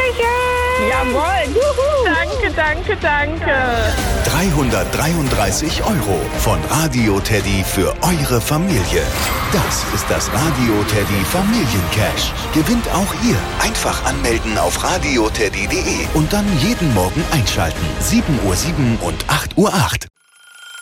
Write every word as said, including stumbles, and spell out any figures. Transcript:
Hallöchen! Jawohl! Juhu. Danke, danke, danke! dreihundertdreiunddreißig Euro von Radio Teddy für eure Familie. Das ist das Radio Teddy Familiencash. Gewinnt auch ihr. Einfach anmelden auf radioteddy punkt de und dann jeden Morgen einschalten. sieben Uhr sieben und acht Uhr acht.